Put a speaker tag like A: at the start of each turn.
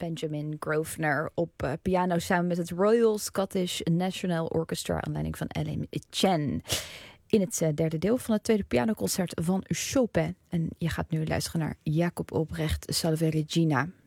A: Benjamin Grosvenor op piano samen met het Royal Scottish National Orchestra aan leiding van Ellen Chen. In het derde deel van het tweede pianoconcert van Chopin. En je gaat nu luisteren naar Jacob Oprecht Salve Regina.